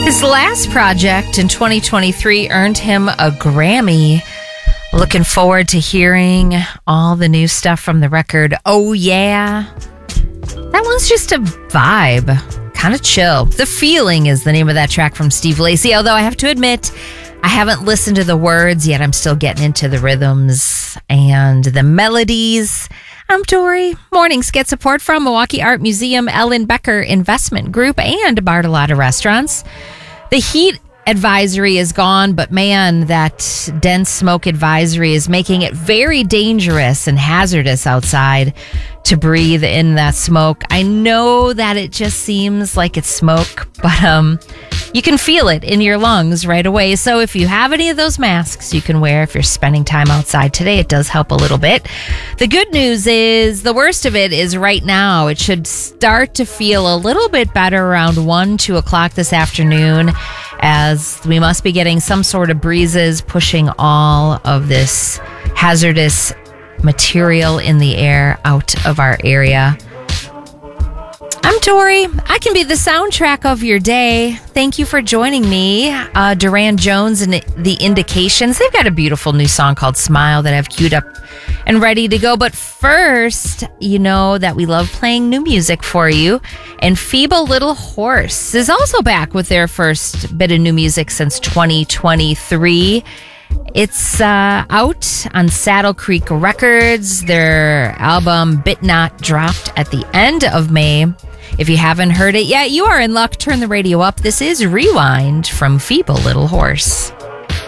His last project in 2023 earned him a Grammy. Looking forward to hearing all the new stuff from the record. Oh, yeah. That one's just a vibe. Kind of chill. The Feeling is the name of that track from Steve Lacy. Although I have to admit, I haven't listened to the words yet. I'm still getting into the rhythms and the melodies. I'm Tori. Mornings get support from Milwaukee Art Museum, Ellen Becker Investment Group, and Bartolotta Restaurants. The heat advisory is gone, but man, that dense smoke advisory is making it very dangerous and hazardous outside to breathe in that smoke. I know that it just seems like it's smoke, but you can feel it in your lungs right away. So if you have any of those masks you can wear if you're spending time outside today, it does help a little bit. The good news is the worst of it is right now. It should start to feel a little bit better around 1, 2 o'clock this afternoon, as we must be getting some sort of breezes pushing all of this hazardous material in the air out of our area. I'm Tori. I can be the soundtrack of your day. Thank you for joining me. Duran Jones and the Indications. They've got a beautiful new song called Smile that I've queued up and ready to go. But first, you know that we love playing new music for you. And Feeble Little Horse is also back with their first bit of new music since 2023. It's out on Saddle Creek Records. Their album Bit Not dropped at the end of May. If you haven't heard it yet, you are in luck. Turn the radio up. This is Rewind from Feeble Little Horse.